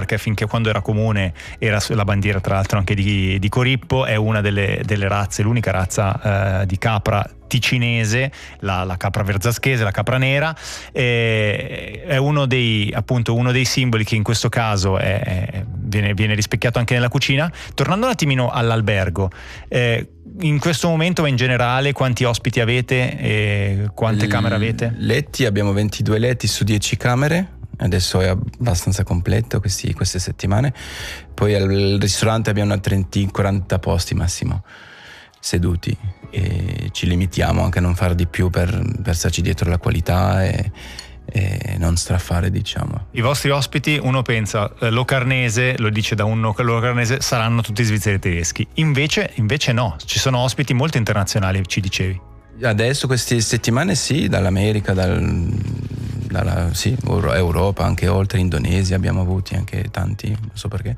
perché finché quando era comune era la bandiera tra l'altro anche di Corippo. È una delle razze, l'unica razza di capra ticinese, la capra verzaschese, la capra nera. È uno dei simboli che in questo caso viene rispecchiato anche nella cucina. Tornando un attimino all'albergo, in questo momento, ma in generale, quanti ospiti avete e quante camere avete? Letti, abbiamo 22 letti su 10 camere. Adesso è abbastanza completo queste settimane. Poi al ristorante abbiamo una 30-40 posti massimo seduti, e ci limitiamo anche a non fare di più per starci dietro la qualità e non strafare, diciamo. I vostri ospiti, uno pensa Locarnese, lo dice da un Locarnese, saranno tutti svizzeri tedeschi, invece no, ci sono ospiti molto internazionali, ci dicevi. Adesso queste settimane sì, dall'America, Europa, anche oltre Indonesia abbiamo avuti anche tanti, non so perché.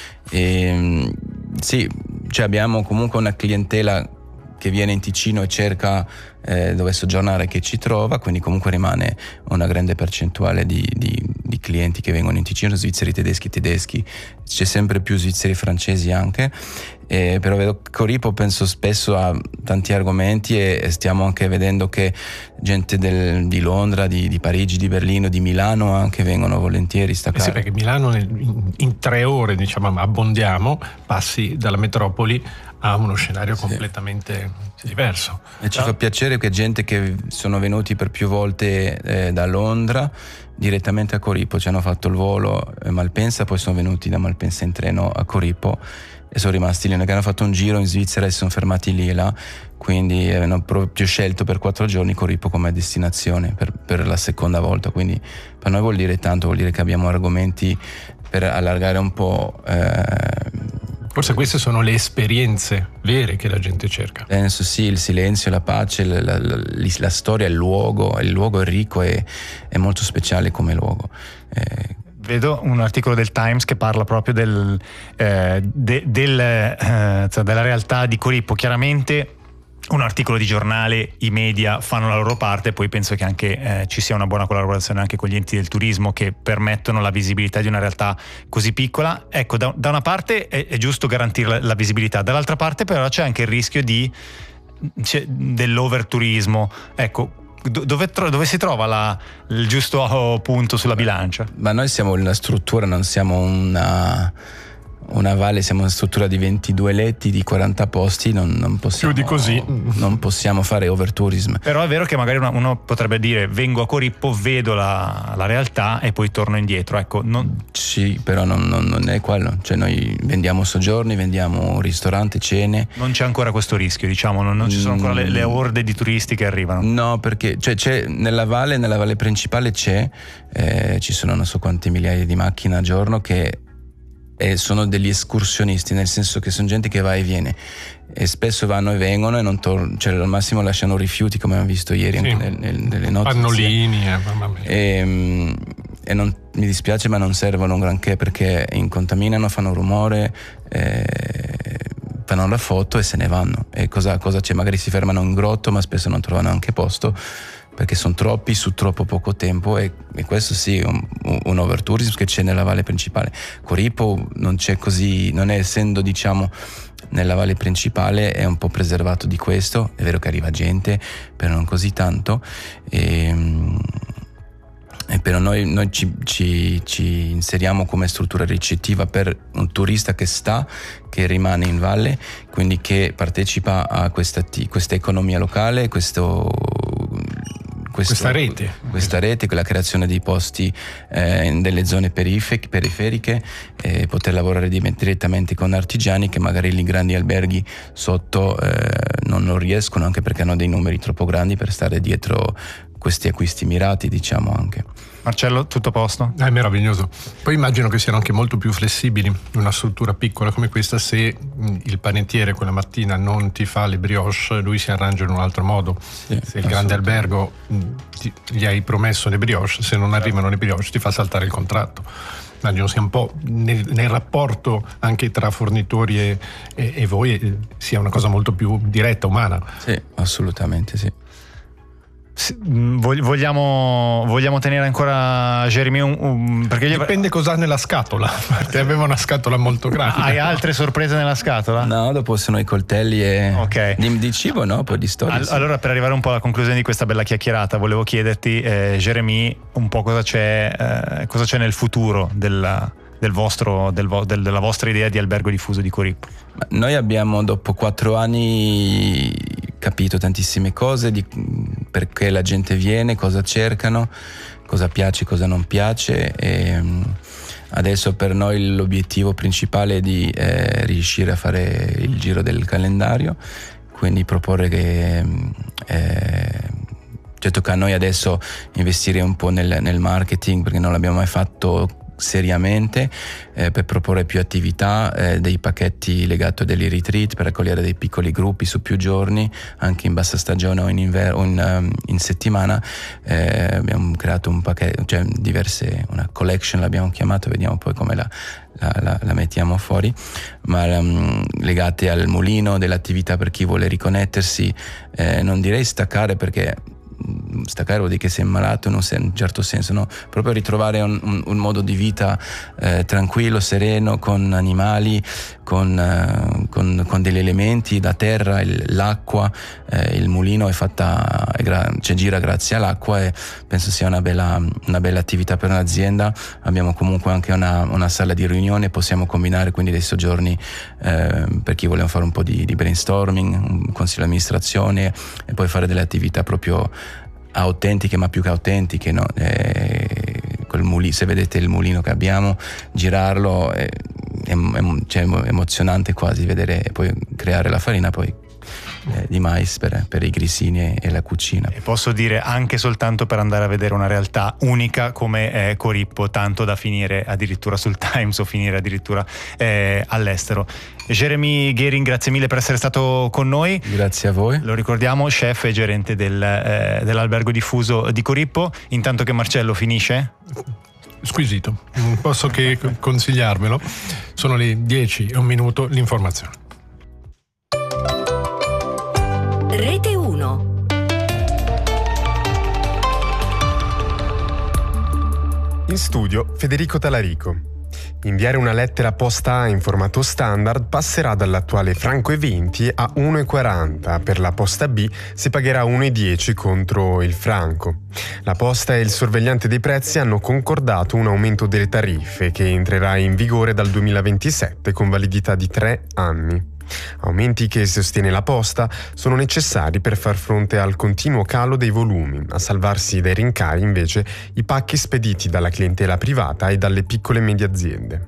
Sì, cioè abbiamo comunque una clientela che viene in Ticino e cerca dove soggiornare, che ci trova, quindi comunque rimane una grande percentuale di clienti che vengono in Ticino, svizzeri tedeschi, c'è sempre più svizzeri francesi anche. Però vedo Corippo, penso spesso a tanti argomenti, e stiamo anche vedendo che gente di Londra, di Parigi, di Berlino, di Milano anche vengono volentieri staccare. Sì, perché Milano in 3 ore, diciamo, abbondiamo, passi dalla metropoli a uno scenario completamente diverso. E ci fa piacere che gente che sono venuti per più volte da Londra direttamente a Corippo, ci hanno fatto il volo Malpensa, poi sono venuti da Malpensa in treno a Corippo e sono rimasti lì, che hanno fatto un giro in Svizzera e si sono fermati lì e là, quindi hanno proprio scelto per 4 giorni Corippo come destinazione per la seconda volta. Quindi per noi vuol dire tanto, vuol dire che abbiamo argomenti per allargare un po'. Forse queste sono le esperienze vere che la gente cerca. Penso sì, il silenzio, la pace, la storia, il luogo è ricco e è molto speciale come luogo. Vedo un articolo del Times che parla proprio della realtà di Corippo. Chiaramente un articolo di giornale, i media fanno la loro parte, poi penso che anche ci sia una buona collaborazione anche con gli enti del turismo che permettono la visibilità di una realtà così piccola. Ecco, da una parte è giusto garantire la visibilità, dall'altra parte però c'è anche il rischio dell'overturismo. Ecco, dove si trova il giusto punto sulla bilancia? Ma noi siamo una struttura, non siamo una valle, siamo una struttura di 22 letti, di 40 posti, non possiamo, più di così non possiamo fare overtourism. Però è vero che magari uno potrebbe dire: vengo a Corippo, vedo la realtà e poi torno indietro. Ecco, sì, però non è quello. Cioè noi vendiamo soggiorni, vendiamo ristorante, cene. Non c'è ancora questo rischio, diciamo, non ci sono ancora le orde di turisti che arrivano. No, perché c'è nella valle principale ci sono non so quante migliaia di macchine al giorno che sono degli escursionisti, nel senso che sono gente che va e viene e spesso vanno e vengono e non cioè al massimo lasciano rifiuti, come abbiamo visto ieri anche nelle notizie. Pannolini, mamma mia. E non mi dispiace, ma non servono un granché perché incontaminano, fanno rumore, fanno la foto e se ne vanno. E cosa c'è? Magari si fermano in grotto, ma spesso non trovano anche posto perché sono troppi su troppo poco tempo, e questo sì, un overtourism che c'è nella valle principale. Corippo non c'è così, non è, essendo diciamo nella valle principale, è un po' preservato di questo. È vero che arriva gente, però non così tanto, e però noi ci inseriamo come struttura ricettiva per un turista che rimane in valle, quindi che partecipa a questa economia locale, questa rete, la creazione di posti nelle zone periferiche, poter lavorare direttamente con artigiani che magari i grandi alberghi sotto non riescono, anche perché hanno dei numeri troppo grandi per stare dietro questi acquisti mirati, diciamo anche. Marcello, tutto a posto? È meraviglioso. Poi immagino che siano anche molto più flessibili in una struttura piccola come questa. Se il panettiere quella mattina non ti fa le brioche, lui si arrangia in un altro modo. Sì, se il grande albergo gli hai promesso le brioche, se non arrivano le brioche ti fa saltare il contratto. Immagino sia un po' nel rapporto anche tra fornitori e voi sia una cosa molto più diretta, umana. Sì, assolutamente sì. Vogliamo tenere ancora Jeremy perché dipende cosa ha nella scatola, perché aveva una scatola molto grande. Hai altre sorprese nella scatola? No, dopo sono i coltelli e di cibo, no? Poi di storie. Allora, per arrivare un po' alla conclusione di questa bella chiacchierata, volevo chiederti, Jeremy, un po' cosa c'è nel futuro della vostra idea di albergo diffuso di Corippo. Noi abbiamo, dopo 4 anni, capito tantissime cose di perché la gente viene, cosa cercano, cosa piace, cosa non piace, e adesso per noi l'obiettivo principale è di riuscire a fare il giro del calendario, quindi proporre che tocca a noi adesso investire un po' nel marketing, perché non l'abbiamo mai fatto seriamente, per proporre più attività, dei pacchetti legati a degli retreat per raccogliere dei piccoli gruppi su più giorni, anche in bassa stagione o in inverno o in settimana. Abbiamo creato un pacchetto, cioè una collection l'abbiamo chiamato, vediamo poi come la mettiamo fuori, ma legate al mulino, dell'attività per chi vuole riconnettersi, non direi staccare, perché staccare vuol dire che sei malato in un certo senso, no? Proprio ritrovare un modo di vita tranquillo, sereno, con animali, con degli elementi, la terra, l'acqua, il mulino gira grazie all'acqua, e penso sia una bella attività per un'azienda. Abbiamo comunque anche una sala di riunione, possiamo combinare quindi dei soggiorni per chi vuole fare un po' di brainstorming, un consiglio di amministrazione, e poi fare delle attività proprio autentiche, ma più che autentiche, no? Se vedete il mulino che abbiamo, girarlo è emozionante quasi vedere, e poi creare la farina poi di mais per i grissini e la cucina. E posso dire anche soltanto per andare a vedere una realtà unica come è Corippo, tanto da finire addirittura sul Times o finire addirittura all'estero. Jeremy Gehring, grazie mille per essere stato con noi. Grazie a voi. Lo ricordiamo, chef e gerente dell'albergo diffuso di Corippo. Intanto che Marcello finisce? Squisito, non posso che consigliarmelo. Sono le 10:01 l'informazione. Rete 1. In studio Federico Talarico. Inviare una lettera posta A in formato standard passerà dall'attuale franco,20 a 1,40. Per la posta B si pagherà 1,10 contro il franco. La Posta e il sorvegliante dei prezzi hanno concordato un aumento delle tariffe che entrerà in vigore dal 2027 con validità di 3 anni. Aumenti che, sostiene la Posta, sono necessari per far fronte al continuo calo dei volumi. A salvarsi dai rincari, invece, i pacchi spediti dalla clientela privata e dalle piccole e medie aziende.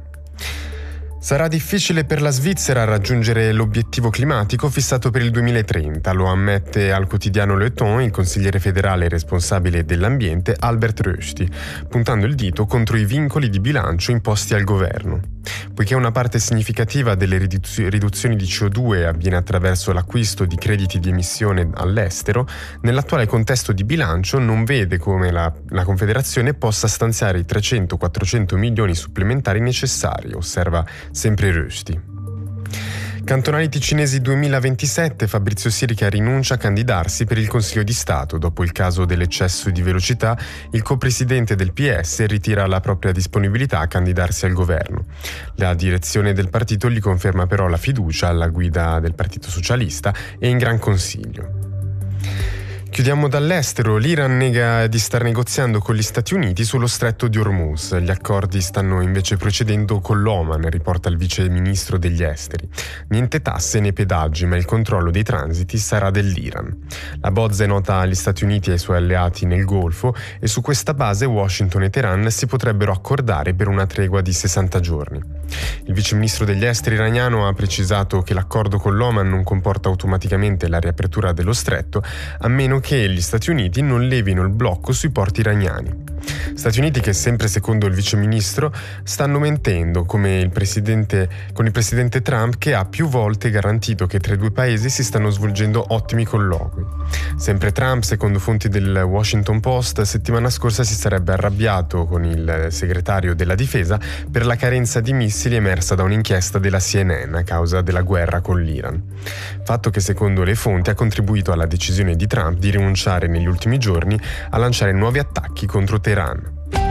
Sarà difficile per la Svizzera raggiungere l'obiettivo climatico fissato per il 2030, lo ammette al quotidiano Le Temps il consigliere federale responsabile dell'ambiente Albert Rösti, puntando il dito contro i vincoli di bilancio imposti al governo. Poiché una parte significativa delle riduzioni di CO2 avviene attraverso l'acquisto di crediti di emissione all'estero, nell'attuale contesto di bilancio non vede come la Confederazione possa stanziare i 300-400 milioni supplementari necessari, osserva sempre Rösti. Cantonali ticinesi 2027, Fabrizio Sirica rinuncia a candidarsi per il Consiglio di Stato. Dopo il caso dell'eccesso di velocità, il copresidente del PS ritira la propria disponibilità a candidarsi al governo. La direzione del partito gli conferma però la fiducia alla guida del Partito Socialista e in Gran Consiglio. Chiudiamo dall'estero. L'Iran nega di star negoziando con gli Stati Uniti sullo stretto di Hormuz. Gli accordi stanno invece procedendo con l'Oman, riporta il vice ministro degli esteri. Niente tasse né pedaggi, ma il controllo dei transiti sarà dell'Iran. La bozza è nota agli Stati Uniti e ai suoi alleati nel Golfo, e su questa base Washington e Teheran si potrebbero accordare per una tregua di 60 giorni. Il vice ministro degli esteri iraniano ha precisato che l'accordo con l'Oman non comporta automaticamente la riapertura dello stretto, a meno che gli Stati Uniti non levino il blocco sui porti iraniani. Stati Uniti che, sempre secondo il viceministro, stanno mentendo con il presidente Trump, che ha più volte garantito che tra i due paesi si stanno svolgendo ottimi colloqui. Sempre Trump, secondo fonti del Washington Post, settimana scorsa si sarebbe arrabbiato con il segretario della difesa per la carenza di missili emersa da un'inchiesta della CNN a causa della guerra con l'Iran. Fatto che, secondo le fonti, ha contribuito alla decisione di Trump di rinunciare negli ultimi giorni a lanciare nuovi attacchi contro Teheran.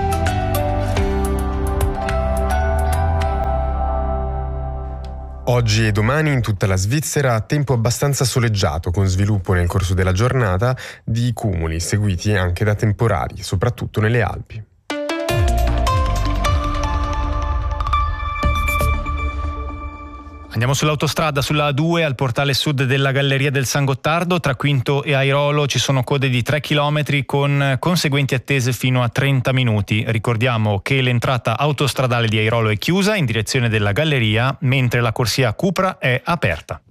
Oggi e domani in tutta la Svizzera tempo abbastanza soleggiato, con sviluppo nel corso della giornata di cumuli seguiti anche da temporali, soprattutto nelle Alpi. Andiamo sull'autostrada, sulla A2 al portale sud della Galleria del San Gottardo. Tra Quinto e Airolo ci sono code di 3 km con conseguenti attese fino a 30 minuti. Ricordiamo che l'entrata autostradale di Airolo è chiusa in direzione della Galleria, mentre la corsia Cupra è aperta.